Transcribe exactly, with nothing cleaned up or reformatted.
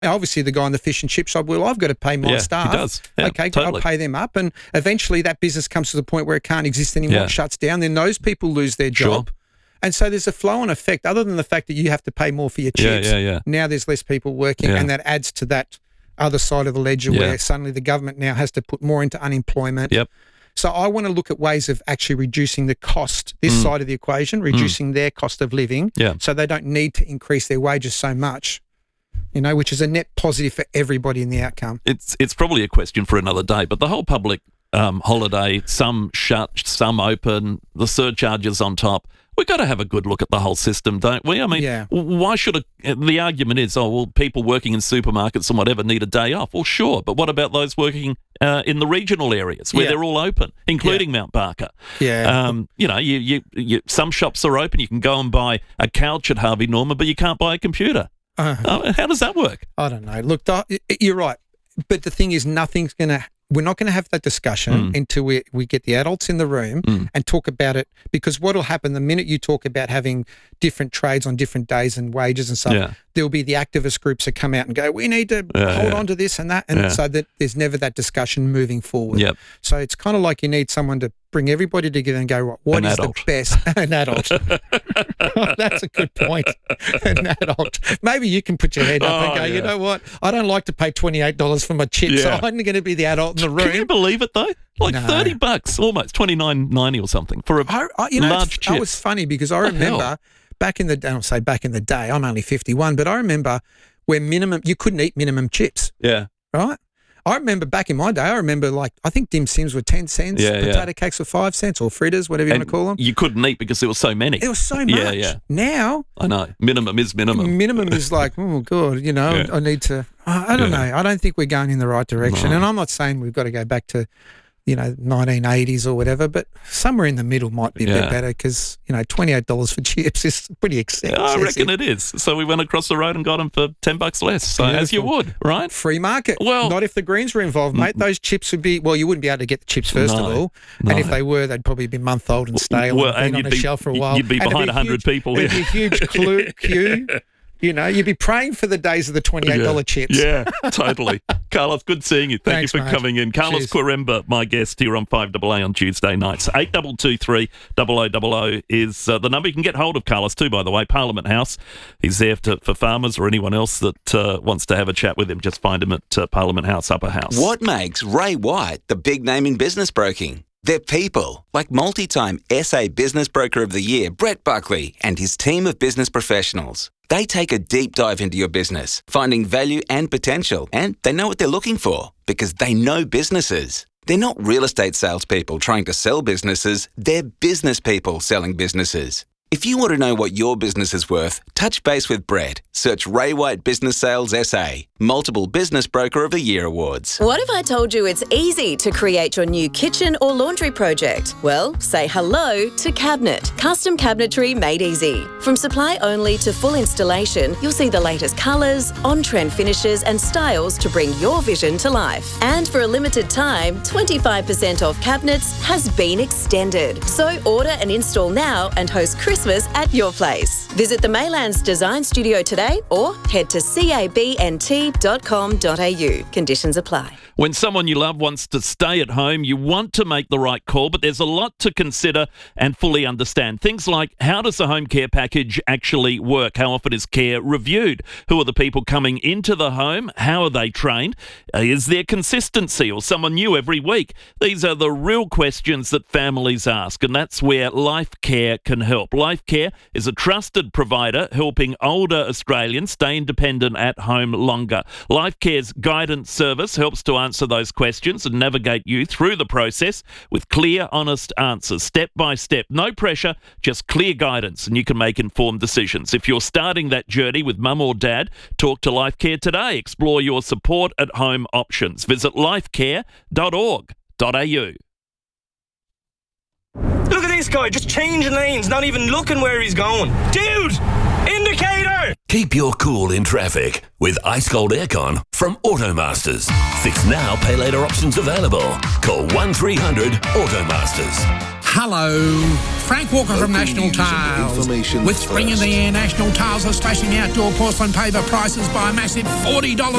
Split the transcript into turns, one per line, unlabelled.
Obviously, the guy in the fish and chip shop, well, I've got to pay my
yeah,
staff.
He does. Yeah,
okay,
totally.
I'll pay them up. And eventually that business comes to the point where it can't exist anymore,
Yeah.
it shuts down. Then those people lose their job.
Sure.
And so there's a flow-on effect, other than the fact that you have to pay more for your chips.
Yeah, yeah, yeah.
Now there's less people working,
Yeah.
and that adds to that other side of the ledger
Yeah.
where suddenly the government now has to put more into unemployment.
Yep.
So I want to look at ways of actually reducing the cost, this
Mm.
side of the equation, reducing their cost of living,
Yeah.
so they don't need to increase their wages so much, you know, which is a net positive for everybody in the outcome.
It's it's probably a question for another day, but the whole public um, holiday, some shut, some open, the surcharges on top. We've got to have a good look at the whole system, don't we? I mean,
Yeah.
why should a, the argument is, oh, well, people working in supermarkets and whatever need a day off. Well, sure, but what about those working uh, in the regional areas where
Yeah.
they're all open, including Mount Barker?
Yeah.
Um, you know, you, you, you, some shops are open. You can go and buy a couch at Harvey Norman, but you can't buy a computer.
Uh,
Uh, how does that work?
I don't know. Look, the, you're right. But the thing is, nothing's going to, we're not going to have that discussion
Mm.
until we, we get the adults in the room
Mm.
and talk about it. Because what will happen the minute you talk about having different trades on different days and wages and stuff,
Yeah.
there'll be the activist groups that come out and go, we need to
Yeah,
hold
yeah.
on to this and that. And
Yeah.
so that there's never that discussion moving forward.
Yep.
So it's kind of like you need someone to bring everybody together and go, right, what
An
is
adult.
the best? An adult. That's a good point. An adult. Maybe you can put your head up and
Oh,
go, you
yeah.
know what? I don't like to pay twenty-eight dollars for my chips.
Yeah.
So I'm going to be the adult in the
Can you
room.
believe it, though? Like
No.
thirty bucks, almost twenty-nine ninety or something for a
I, I, you know,
large
it's, that was
chips.
funny because I
What the hell?
remember back in the day, I'll say back in the day, I'm only fifty-one, but I remember where minimum, you couldn't eat minimum chips,
Yeah.
right? I remember back in my day, I remember like, I think dim sims were ten cents,
Yeah, yeah.
potato cakes were five cents or fritters, whatever you
And
want to call them.
you couldn't eat because there were so many.
It was so much.
Yeah, yeah.
Now,
I know. Minimum is minimum.
minimum is like, oh, God, you know,
Yeah.
I need to, I I don't
Yeah.
know. I don't think we're going in the right direction.
No.
And I'm not saying we've got to go back to, you know, nineteen eighties or whatever, but somewhere in the middle might be a
Yeah.
bit better because, you know, twenty-eight dollars for chips is pretty expensive.
I reckon it is. So we went across the road and got them for ten bucks less. So as you
Beautiful.
would, right?
Free market.
Well-
not if the Greens were involved, mate. Those chips would be, well, you wouldn't be able to get the chips first
No,
of all.
no.
And if they were, they'd probably be month old and stale
Well,
and
and
been
you'd
on a
be-
shelf for a while.
you'd be
And it'd
behind
a
one hundred
huge-
people,
It'd
yeah.
be a huge clue, queue. You know, you'd be praying for the days of the twenty-eight dollars chips.
Yeah, totally. Carlos, good seeing you. Thank
Thanks,
you for
mate.
coming in. Carlos
Cheers.
Quaremba, my guest here on five A A on Tuesday nights. eight two two three, double oh double oh is uh, the number. You can get hold of Carlos too, by the way, Parliament House. He's there to, for farmers or anyone else that uh, wants to have a chat with him. Just find him at uh, Parliament House, Upper House.
What makes Ray White the big name in business broking? They're people, like multi-time S A Business Broker of the Year, Brett Buckley, and his team of business professionals. They take a deep dive into your business, finding value and potential, and they know what they're looking for because they know businesses. They're not real estate salespeople trying to sell businesses, they're business people selling businesses. If you want to know what your business is worth, touch base with Brett. Search Ray White Business Sales S A. Multiple Business Broker of the Year awards.
What if I told you it's easy to create your new kitchen or laundry project? Well, say hello to Cabinet. Custom cabinetry made easy. From supply only to full installation, you'll see the latest colours, on-trend finishes and styles to bring your vision to life. And for a limited time, twenty-five percent off cabinets has been extended. So order and install now and host Christmas at your place. Visit the Maylands Design Studio today or head to c a b n t dot com dot a u. Conditions apply.
When someone you love wants to stay at home, you want to make the right call, but there's a lot to consider and fully understand. Things like, how does the home care package actually work? How often is care reviewed? Who are the people coming into the home? How are they trained? Uh, is there consistency or someone new every week? These are the real questions that families ask, and that's where Life Care can help. Life Care is a trusted provider helping older Australians stay independent at home longer. Life Care's guidance service helps to answer those questions and navigate you through the process with clear, honest answers, step by step. No pressure, just clear guidance, and you can make informed decisions. If you're starting that journey with mum or dad, talk to Life Care today. Explore your support at home options. Visit lifecare dot org dot a u.
Look at this guy, just changing lanes, not even looking where he's going. Dude! Indicator!
Keep your cool in traffic with Ice Cold Aircon from Automasters. Fix now, pay later options available. Call one three hundred Automasters.
Hello, Frank Walker from National Tiles. With spring in the air, National Tiles are slashing outdoor porcelain paper prices by a massive forty dollars